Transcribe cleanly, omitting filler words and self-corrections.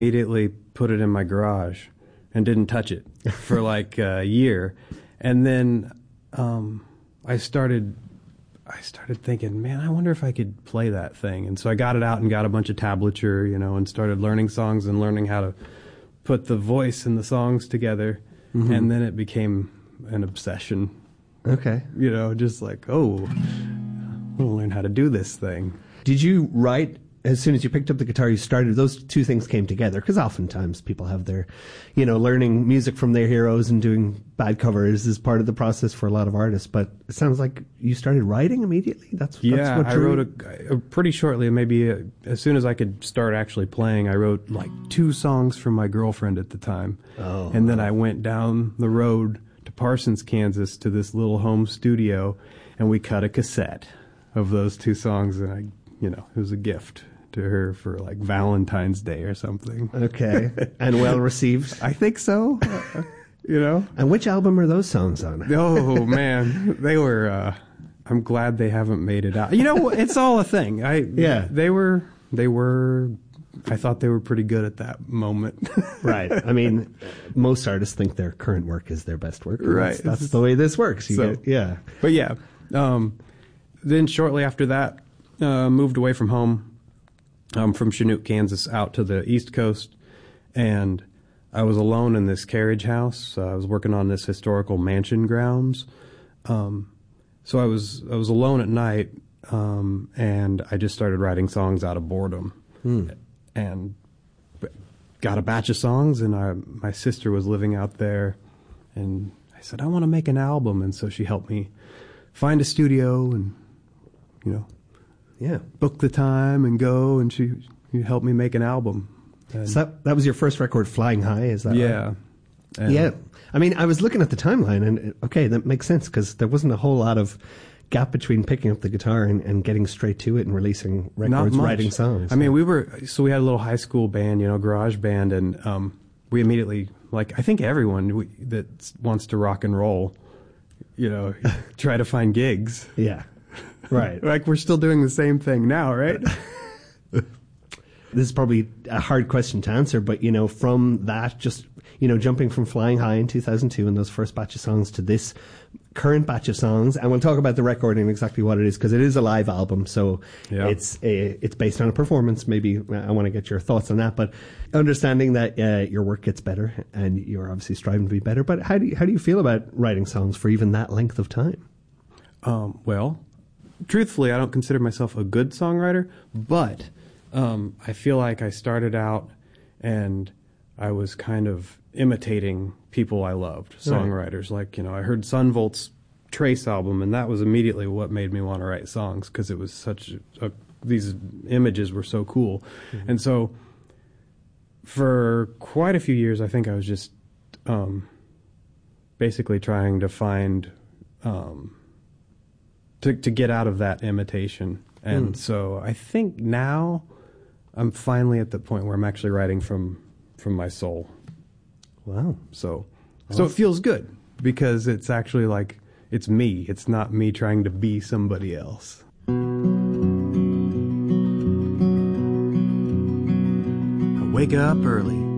immediately put it in my garage and didn't touch it for like a year. And then I started thinking, man, I wonder if I could play that thing. And so I got it out and got a bunch of tablature, and started learning songs and learning how to put the voice and the songs together. Mm-hmm. And then it became an obsession. Okay. Just like, oh, I'll learn how to do this thing. Did you write, as soon as you picked up the guitar, you started, those two things came together? Because oftentimes people have their, learning music from their heroes and doing bad covers is part of the process for a lot of artists. But it sounds like you started writing immediately? That's what I wrote pretty shortly, maybe as soon as I could start actually playing, I wrote like 2 songs for my girlfriend at the time. Oh. And then I went down the road to Parsons, Kansas, to this little home studio, and we cut a cassette of those 2 songs, and it was a gift to her for like Valentine's Day or something. Okay. And well received? I think so. And which album are those songs on? Oh, man. They were, I'm glad they haven't made it out. It's all a thing. They were, I thought they were pretty good at that moment. Right. I mean, most artists think their current work is their best work. Right. That's the way this works. But yeah. Then shortly after that, moved away from home. From Chinook, Kansas, out to the East Coast, and I was alone in this carriage house. I was working on this historical mansion grounds, so I was alone at night, and I just started writing songs out of boredom, and got a batch of songs. And my sister was living out there, and I said, I want to make an album, and so she helped me find a studio and book the time and go, and she helped me make an album. And so that was your first record, Flying High, is that right? Yeah. I mean, I was looking at the timeline, and okay, that makes sense, because there wasn't a whole lot of gap between picking up the guitar and getting straight to it and releasing records, writing songs. I mean, we had a little high school band, garage band, and we immediately, like, I think everyone that wants to rock and roll, try to find gigs. Yeah. Right. Like, we're still doing the same thing now, right? This is probably a hard question to answer, but, from that, just, jumping from Flying High in 2002 and those first batch of songs to this current batch of songs, and we'll talk about the record and exactly what it is, because it is a live album, so it's based on a performance. Maybe I want to get your thoughts on that, but understanding that your work gets better, and you're obviously striving to be better, but how do you feel about writing songs for even that length of time? Well, truthfully, I don't consider myself a good songwriter, but I feel like I started out and I was kind of imitating people I loved, songwriters. Right. Like, I heard Son Volt's Trace album, and that was immediately what made me want to write songs, because it was these images were so cool. Mm-hmm. And so for quite a few years, I think I was just basically trying to find to get out of that imitation. And so I think now I'm finally at the point where I'm actually writing from my soul. Wow. So it feels good, because it's actually like, it's me. It's not me trying to be somebody else. I wake up early,